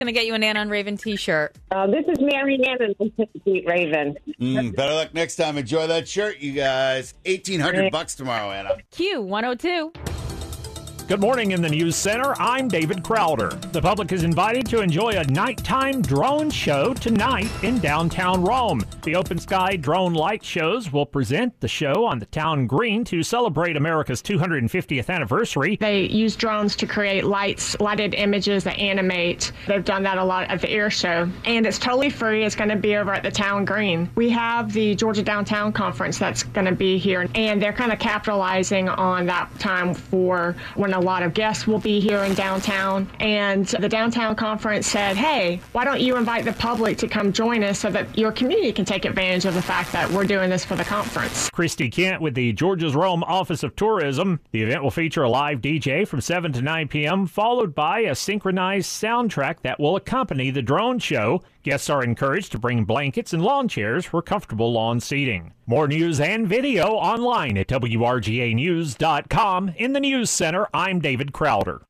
Going to get you an Ann on Raven t-shirt. This is Mary Ann and Pete Raven. Better luck next time. Enjoy that shirt, you guys. $1,800 tomorrow, Anna. Q102. Good morning in the News Center. I'm David Crowder. The public is invited to enjoy a nighttime drone show tonight in downtown Rome. The Open Sky Drone Light Shows will present the show on the town green to celebrate America's 250th anniversary. They use drones to create lighted images that animate. They've done that a lot at the air show. And it's totally free. It's going to be over at the town green. We have the Georgia Downtown Conference that's going to be here, and they're kind of capitalizing on that time for when a lot of guests will be here in downtown. And the Downtown Conference said, hey, why don't you invite the public to come join us so that your community can take advantage of the fact that we're doing this for the conference. Christy Kent with the Georgia's Rome Office of Tourism. The event will feature a live DJ from 7 to 9 p.m., followed by a synchronized soundtrack that will accompany the drone show. Guests are encouraged to bring blankets and lawn chairs for comfortable lawn seating. More news and video online at WRGAnews.com. In the News Center, I'm David Crowder.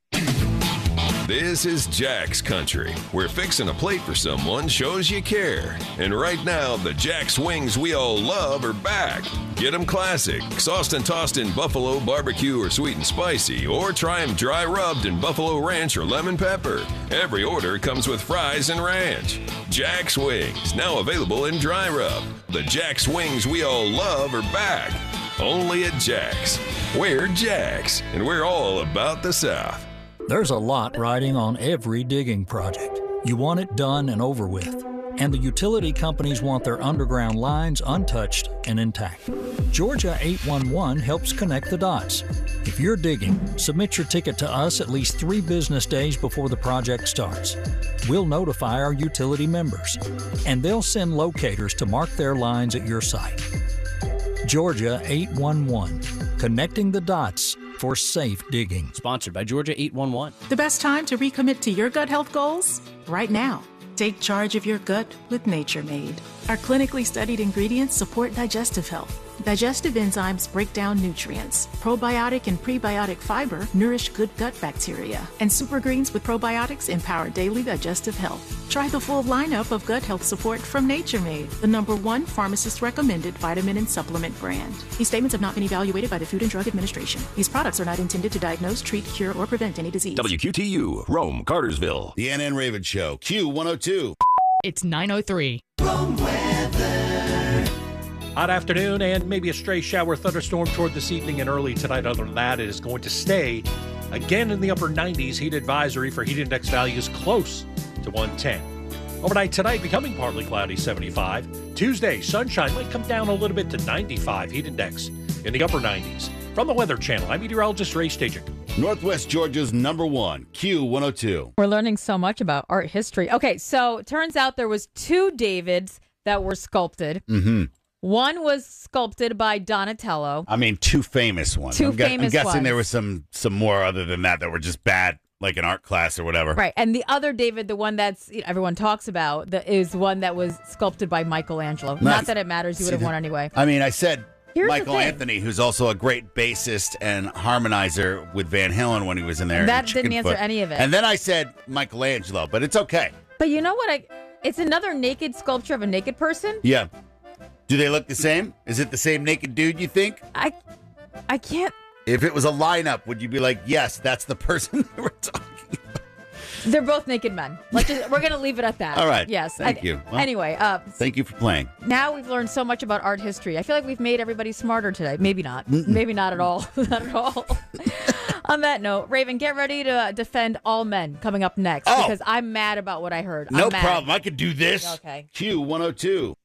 This is Jack's Country, where fixing a plate for someone shows you care. And right now, the Jack's wings we all love are back. Get them classic, sauced and tossed in buffalo, barbecue, or sweet and spicy, or try them dry rubbed in buffalo ranch or lemon pepper. Every order comes with fries and ranch. Jack's Wings, now available in dry rub. The Jack's wings we all love are back. Only at Jack's. We're Jack's, and we're all about the South. There's a lot riding on every digging project. You want it done and over with. And the utility companies want their underground lines untouched and intact. Georgia 811 helps connect the dots. If you're digging, submit your ticket to us at least 3 business days before the project starts. We'll notify our utility members, and they'll send locators to mark their lines at your site. Georgia 811, connecting the dots for safe digging. Sponsored by Georgia 811. The best time to recommit to your gut health goals? Right now. Take charge of your gut with Nature Made. Our clinically studied ingredients support digestive health. Digestive enzymes break down nutrients. Probiotic and prebiotic fiber nourish good gut bacteria. And super greens with probiotics empower daily digestive health. Try the full lineup of gut health support from Nature Made, the #1 pharmacist-recommended vitamin and supplement brand. These statements have not been evaluated by the Food and Drug Administration. These products are not intended to diagnose, treat, cure, or prevent any disease. WQTU, Rome, Cartersville. The Ann and Raven Show, Q102. It's 9:03. Rome weather. Hot afternoon and maybe a stray shower thunderstorm toward this evening and early tonight. Other than that, it is going to stay again in the upper 90s. Heat advisory for heat index values close to 110. Overnight tonight, becoming partly cloudy, 75. Tuesday, sunshine might come down a little bit to 95. Heat index in the upper 90s. From the Weather Channel, I'm meteorologist Ray Stajic. Northwest Georgia's #1, Q102. We're learning so much about art history. Okay, so it turns out there was 2 Davids that were sculpted. Mm-hmm. One was sculpted by Donatello. I mean, 2 famous ones. I'm guessing ones. there were some more other than that were just bad, like in art class or whatever. Right, and the other David, the one that's everyone talks about, is one that was sculpted by Michelangelo. Not that it matters, you would have won anyway. I mean, I said Here's Michael Anthony, who's also a great bassist and harmonizer with Van Halen when he was in there. That didn't answer any of it. And then I said Michelangelo, but it's okay. But you know what? It's another naked sculpture of a naked person. Yeah. Do they look the same? Is it the same naked dude, you think? I can't. If it was a lineup, would you be like, yes, that's the person that we're talking about? They're both naked men. We're going to leave it at that. All right. Yes. Thank you. Well, anyway. Thank you for playing. Now we've learned so much about art history. I feel like we've made everybody smarter today. Maybe not. Maybe not at all. Not at all. On that note, Raven, get ready to defend all men coming up next because I'm mad about what I heard. No problem. I could do this. Okay. Q102.